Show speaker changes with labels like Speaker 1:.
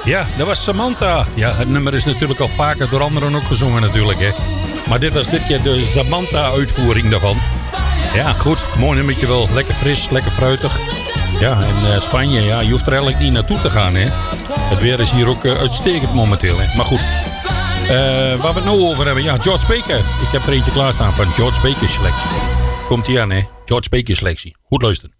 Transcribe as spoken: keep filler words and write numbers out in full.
Speaker 1: Ja, dat was Samantha. Ja, het nummer is natuurlijk al vaker door anderen ook gezongen natuurlijk, hè. Maar dit was dit keer de Samantha-uitvoering daarvan. Ja, goed. Mooi nummertje wel. Lekker fris, lekker fruitig. Ja, en uh, Spanje, ja, je hoeft er eigenlijk niet naartoe te gaan, hè. Het weer is hier ook uh, uitstekend momenteel, hè. Maar goed. Uh, waar we het nou over hebben. Ja, George Baker. Ik heb er eentje klaarstaan van George Baker selectie. Komt ie aan, hè. George Baker selectie. Goed luisteren.